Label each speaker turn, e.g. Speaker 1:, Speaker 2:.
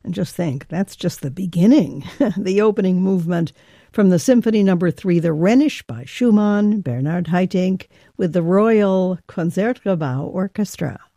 Speaker 1: And just think, that's just the beginning. The opening movement from the Symphony No. 3, the Rhenish by Schumann, Bernhard Haitink, with the Royal Concertgebouw Orchestra.